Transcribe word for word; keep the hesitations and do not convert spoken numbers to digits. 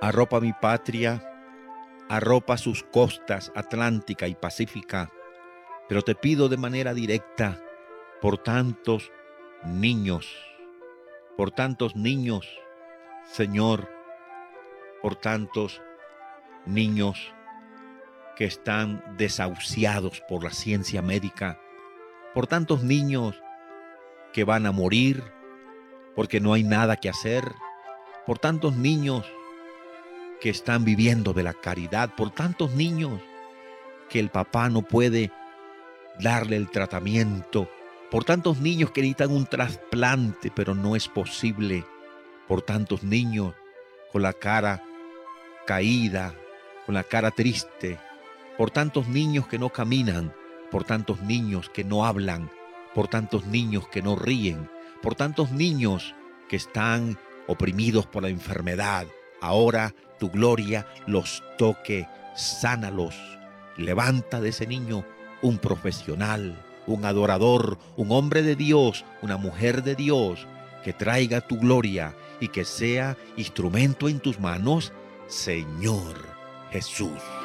Arropa mi patria, arropa sus costas atlántica y pacífica, pero te pido de manera directa por tantos niños, por tantos niños, Señor, por tantos niños que están desahuciados por la ciencia médica, por tantos niños que van a morir porque no hay nada que hacer, por tantos niños que están viviendo de la caridad, por tantos niños que el papá no puede darle el tratamiento, por tantos niños que necesitan un trasplante, pero no es posible, por tantos niños con la cara caída, con la cara triste, por tantos niños que no caminan, por tantos niños que no hablan, por tantos niños que no ríen, por tantos niños que están oprimidos por la enfermedad. Ahora tu gloria los toque, sánalos, levanta de ese niño un profesional, un adorador, un hombre de Dios, una mujer de Dios, que traiga tu gloria y que sea instrumento en tus manos, Señor Jesús.